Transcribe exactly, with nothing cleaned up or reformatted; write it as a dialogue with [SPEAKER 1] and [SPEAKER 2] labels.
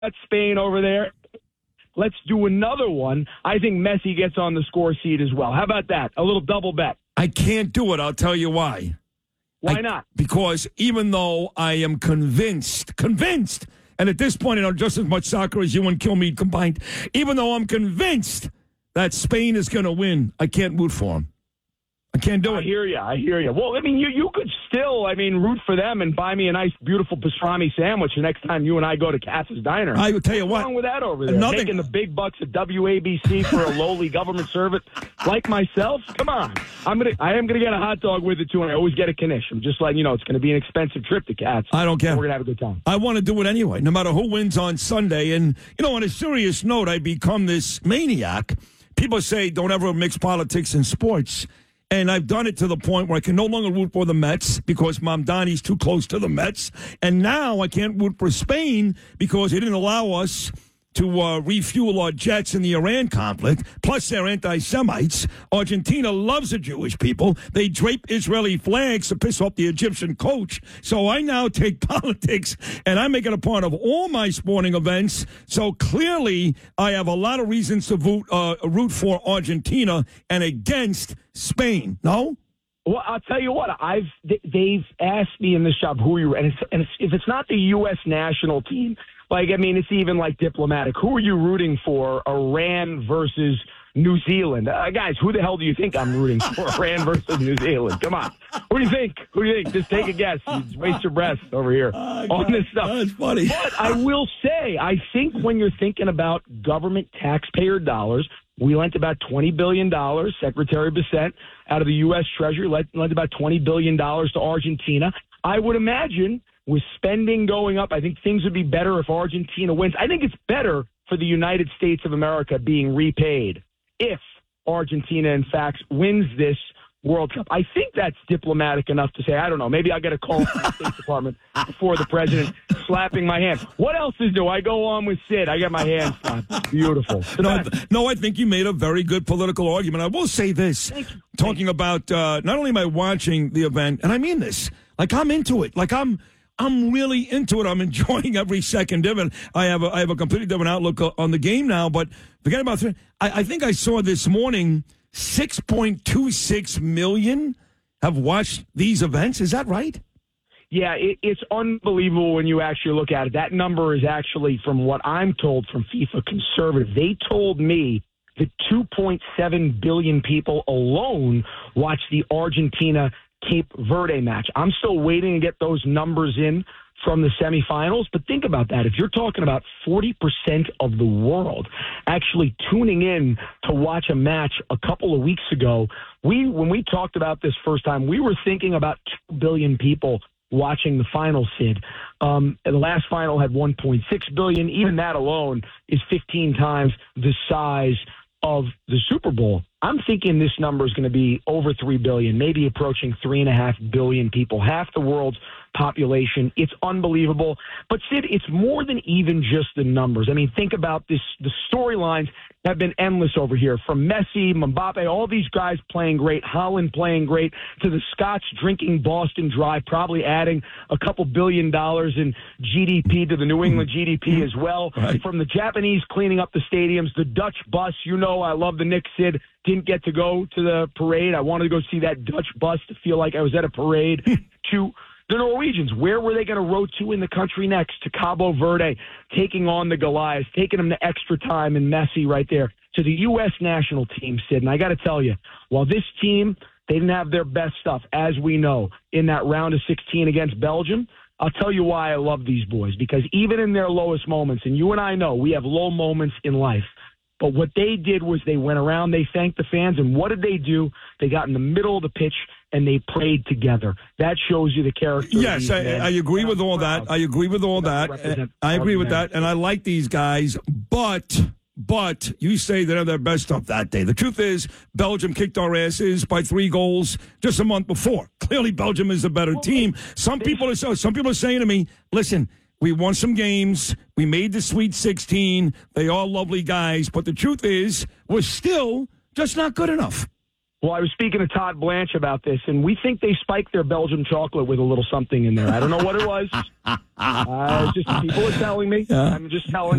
[SPEAKER 1] Spain over there. Let's do another one. I think Messi gets on the score sheet as well. How about that? A little double bet.
[SPEAKER 2] I can't do it. I'll tell you why.
[SPEAKER 1] Why
[SPEAKER 2] I,
[SPEAKER 1] not?
[SPEAKER 2] Because even though I am convinced, convinced, and at this point I know just as much soccer as you and Kilmeade combined, even though I'm convinced that Spain is going to win, I can't root for them. I can't do it.
[SPEAKER 1] I hear you. I hear you. Well, I mean, you, you could still, I mean, root for them and buy me a nice, beautiful pastrami sandwich the next time you and I go to Katz's Diner.
[SPEAKER 2] I will tell you
[SPEAKER 1] What's
[SPEAKER 2] what.
[SPEAKER 1] wrong with that over there?
[SPEAKER 2] Nothing.
[SPEAKER 1] Making the big bucks at W A B C for a lowly government servant like myself? Come on. I'm gonna, I am going to get a hot dog with it, too, and I always get a Knish. I'm just letting you know it's going to be an expensive trip to Katz.
[SPEAKER 2] I don't care.
[SPEAKER 1] We're going to have a good time.
[SPEAKER 2] I want to do it anyway, no matter who wins on Sunday. And, you know, on a serious note, I become this maniac. People say don't ever mix politics and sports. And I've done it to the point where I can no longer root for the Mets because Mamdani's too close to the Mets. And now I can't root for Spain because they didn't allow us to uh, refuel our jets in the Iran conflict. Plus, they're anti-Semites. Argentina loves the Jewish people. They drape Israeli flags to piss off the Egyptian coach. So I now take politics, and I make it a part of all my sporting events. So clearly, I have a lot of reasons to vote, uh, root for Argentina and against Spain. No?
[SPEAKER 1] Well, I'll tell you what. I've they've asked me in this job who you and, it's, and it's, if it's not the U S national team, like I mean, it's even like diplomatic. Who are you rooting for? Iran versus New Zealand, uh, guys. Who the hell do you think I'm rooting for? Iran versus New Zealand. Come on. Who do you think? Who do you think? Just take a guess. You just waste your breath over here
[SPEAKER 2] uh,
[SPEAKER 1] on
[SPEAKER 2] God,
[SPEAKER 1] this stuff.
[SPEAKER 2] That's funny.
[SPEAKER 1] But I will say, I think when you're thinking about government taxpayer dollars. We lent about twenty billion dollars, Secretary Bissett, out of the U S Treasury, lent, lent about twenty billion dollars to Argentina. I would imagine with spending going up, I think things would be better if Argentina wins. I think it's better for the United States of America being repaid if Argentina, in fact, wins this World Cup. I think that's diplomatic enough to say, I don't know, maybe I'll get a call from the State Department before the president slapping my hand. What else is new? I go on with Sid. I get my hand slapped. Beautiful.
[SPEAKER 2] No I, no, I think you made a very good political argument. I will say this, talking about uh, not only am I watching the event, and I mean this, like I'm into it. Like I'm I'm really into it. I'm enjoying every second of it. I have a, I have a completely different outlook on the game now, but forget about three. I, I think I saw this morning six point two six million have watched these events. Is that right?
[SPEAKER 1] Yeah, it, it's unbelievable when you actually look at it. That number is actually, from what I'm told from FIFA Conservative, they told me that two point seven billion people alone watched the Argentina-Cape Verde match. I'm still waiting to get those numbers in from the semifinals, but think about that. If you're talking about forty percent of the world actually tuning in to watch a match a couple of weeks ago, we when we talked about this first time, we were thinking about two billion people watching the final, Sid. Um, the last final had one point six billion. Even that alone is fifteen times the size of the Super Bowl. I'm thinking this number is going to be over three billion, maybe approaching three and a half billion people, half the world's population. It's unbelievable. But Sid, it's more than even just the numbers. I mean, think about this. The storylines have been endless over here, from Messi, Mbappe, all these guys playing great, Holland playing great, to the Scots drinking Boston Dry, probably adding a couple billion dollars in G D P to the New England G D P as well. Right. From the Japanese cleaning up the stadiums, the Dutch bus. You know, I love the Knicks, Sid. Didn't get to go to the parade. I wanted to go see that Dutch bus to feel like I was at a parade. To the Norwegians, where were they going to row to in the country next? To Cabo Verde, taking on the Goliaths, taking them to extra time and Messi right there. To the U S national team, Sid. And I got to tell you, while this team, they didn't have their best stuff, as we know, in that round of sixteen against Belgium, I'll tell you why I love these boys. Because even in their lowest moments, and you and I know we have low moments in life, but what they did was they went around, they thanked the fans, and what did they do? They got in the middle of the pitch, and they prayed together. That shows you the character.
[SPEAKER 2] Yes, I, I agree with all that. I agree with all that. I agree with that, and I like these guys, but... But you say they have their best stuff that day. The truth is, Belgium kicked our asses by three goals just a month before. Clearly, Belgium is the better team. Some people are some people are saying to me, listen, we won some games. We made the Sweet sixteen. They are lovely guys. But the truth is, we're still just not good enough.
[SPEAKER 1] Well, I was speaking to Todd Blanche about this, and we think they spiked their Belgian chocolate with a little something in there. I don't know what it was. Uh, just people are telling me.
[SPEAKER 2] Yeah.
[SPEAKER 1] I'm just telling